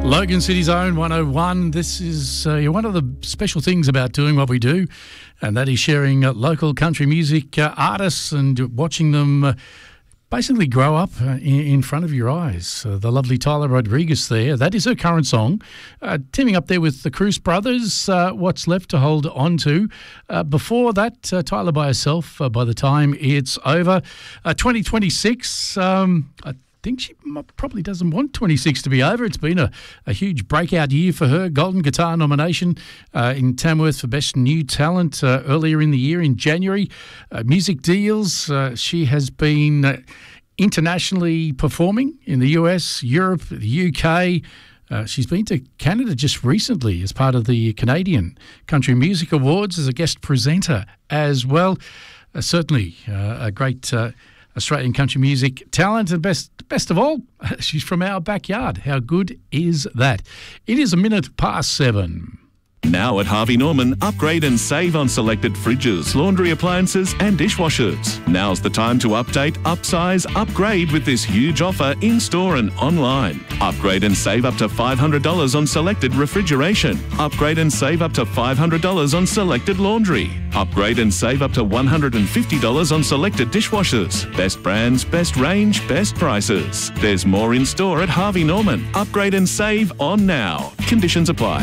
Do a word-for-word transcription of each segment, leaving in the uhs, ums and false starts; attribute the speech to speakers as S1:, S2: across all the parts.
S1: Logan City's own one oh one. This is uh, one of the special things about doing what we do, and that is sharing uh, local country music uh, artists and watching them uh, basically grow up uh, in, in front of your eyes. Uh, the lovely Tyler Rodriguez there, that is her current song. Uh, teaming up there with the Cruz Brothers, uh, What's Left to Hold On To. Uh, before that, uh, Tyler by herself, uh, By the Time It's Over. Uh, twenty twenty-six, um, I I think she probably doesn't want twenty-six to be over. It's been a, a huge breakout year for her. Golden Guitar nomination uh, in Tamworth for Best New Talent uh, earlier in the year in January. Uh, music deals. Uh, she has been uh, internationally performing in the U S, Europe, the U K. Uh, she's been to Canada just recently as part of the Canadian Country Music Awards as a guest presenter as well. Uh, certainly uh, a great Uh, Australian country music talent, and best best of all, she's from our backyard. How good is that? It is a minute past seven.
S2: Now at Harvey Norman, upgrade and save on selected fridges, laundry appliances and dishwashers. Now's the time to update, upsize, upgrade with this huge offer in-store and online. Upgrade and save up to five hundred dollars on selected refrigeration. Upgrade and save up to five hundred dollars on selected laundry. Upgrade and save up to one hundred fifty dollars on selected dishwashers. Best brands, best range, best prices. There's more in-store at Harvey Norman. Upgrade and save on now. Conditions apply.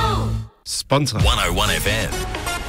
S3: Sponsor
S4: one oh one F M.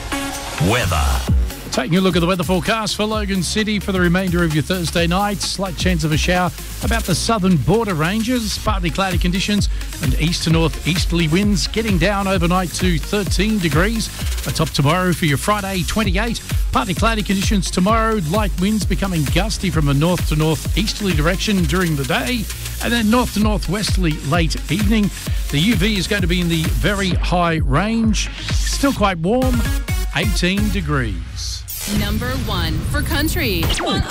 S4: Weather.
S1: Taking a look at the weather forecast for Logan City for the remainder of your Thursday night. Slight chance of a shower about the southern border ranges. Partly cloudy conditions and east to north easterly winds getting down overnight to thirteen degrees. Atop tomorrow for your Friday, twenty-eight. Partly cloudy conditions tomorrow. Light winds becoming gusty from a north to north easterly direction during the day. And then north to northwesterly late evening. The U V is going to be in the very high range. Still quite warm, eighteen degrees.
S5: Number one for country.